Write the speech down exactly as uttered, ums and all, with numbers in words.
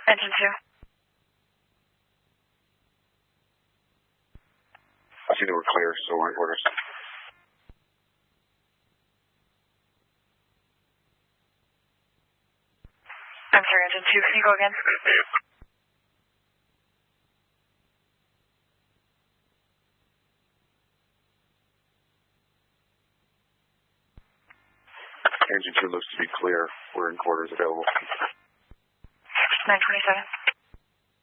Engine two. I see that we're clear, so we're in quarters. I'm sorry, Engine two, can you go again? Engine two looks to be clear. We're in quarters available. nine twenty-seven.